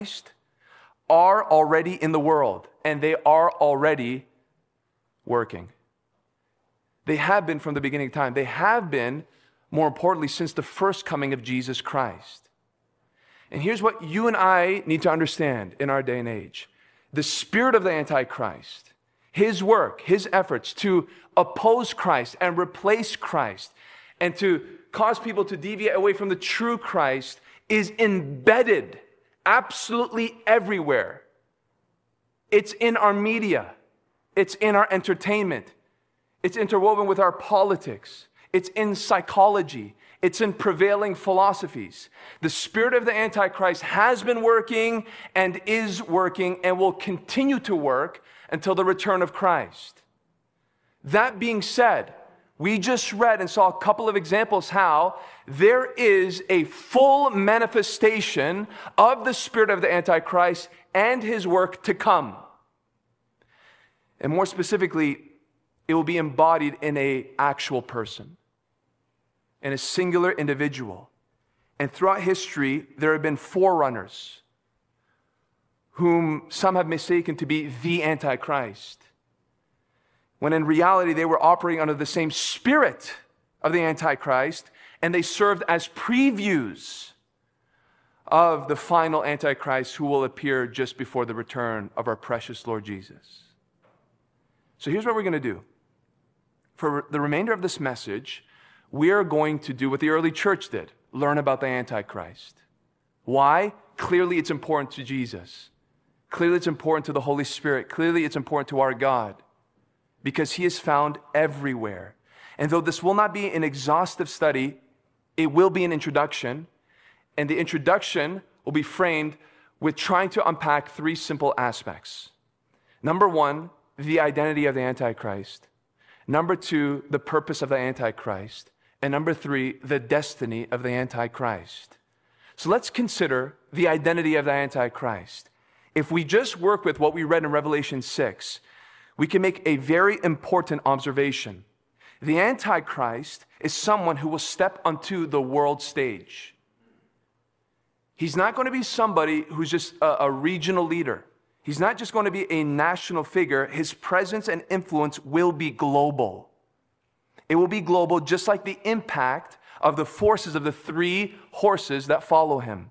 are already in the world, and they are already working. They have been from the beginning of time. They have been, more importantly, since the first coming of Jesus Christ. And here's what you and I need to understand in our day and age. The spirit of the Antichrist, his work, his efforts to oppose Christ and replace Christ and to cause people to deviate away from the true Christ is embedded absolutely everywhere. It's in our media. It's in our entertainment. It's interwoven with our politics. It's in psychology. It's in prevailing philosophies. The spirit of the Antichrist has been working and is working and will continue to work until the return of Christ. That being said, we just read and saw a couple of examples how there is a full manifestation of the spirit of the Antichrist and his work to come. And more specifically, it will be embodied in an actual person, in a singular individual. And throughout history, there have been forerunners whom some have mistaken to be the Antichrist, when in reality they were operating under the same spirit of the Antichrist, and they served as previews of the final Antichrist who will appear just before the return of our precious Lord Jesus. So here's what we're going to do. For the remainder of this message, we are going to do what the early church did, learn about the Antichrist. Why? Clearly it's important to Jesus. Clearly it's important to the Holy Spirit. Clearly it's important to our God, because he is found everywhere. And though this will not be an exhaustive study, it will be an introduction. And the introduction will be framed with trying to unpack three simple aspects. Number one, the identity of the Antichrist. Number two, the purpose of the Antichrist. And number three, the destiny of the Antichrist. So let's consider the identity of the Antichrist. If we just work with what we read in Revelation 6, we can make a very important observation. The Antichrist is someone who will step onto the world stage. He's not going to be somebody who's just a regional leader. He's not just going to be a national figure. His presence and influence will be global. It will be global, just like the impact of the forces of the three horses that follow him.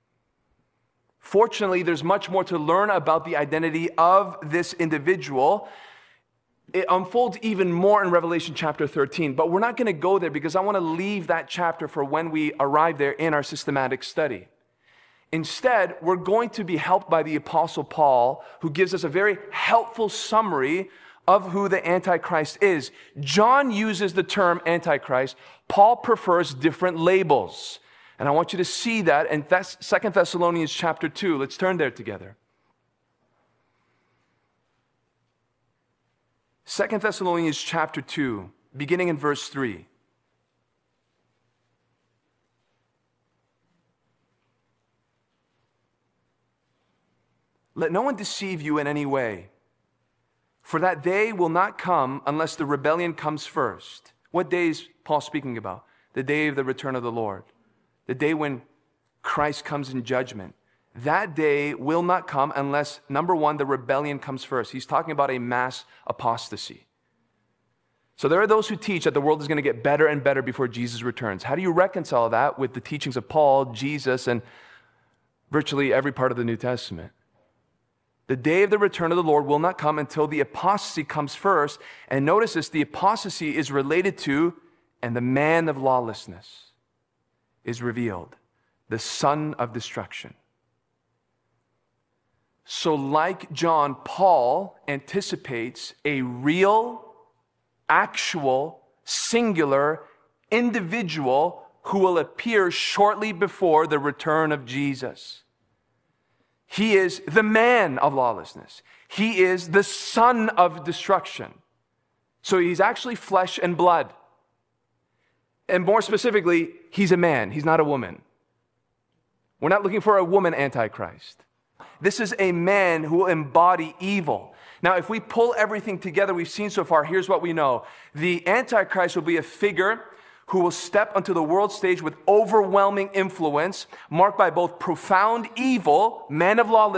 Fortunately, there's much more to learn about the identity of this individual. It unfolds even more in Revelation chapter 13, but we're not going to go there because I want to leave that chapter for when we arrive there in our systematic study. Instead, we're going to be helped by the Apostle Paul, who gives us a very helpful summary of who the Antichrist is. John uses the term Antichrist. Paul prefers different labels. And I want you to see that in 2 Thessalonians chapter 2. Let's turn there together. 2 Thessalonians chapter 2, beginning in verse 3. Let no one deceive you in any way, for that day will not come unless the rebellion comes first. What day is Paul speaking about? The day of the return of the Lord. The day when Christ comes in judgment. That day will not come unless, number one, the rebellion comes first. He's talking about a mass apostasy. So there are those who teach that the world is going to get better and better before Jesus returns. How do you reconcile that with the teachings of Paul, Jesus, and virtually every part of the New Testament? The day of the return of the Lord will not come until the apostasy comes first. And notice this, the apostasy is related to, and the man of lawlessness is revealed, the son of destruction. So like John, Paul anticipates a real, actual, singular individual who will appear shortly before the return of Jesus. He is the man of lawlessness. He is the son of destruction. So he's actually flesh and blood. And more specifically, he's a man. He's not a woman. We're not looking for a woman Antichrist. This is a man who will embody evil. Now, if we pull everything together we've seen so far, here's what we know. The Antichrist will be a figure who will step onto the world stage with overwhelming influence, marked by both profound evil, men of lawlessness,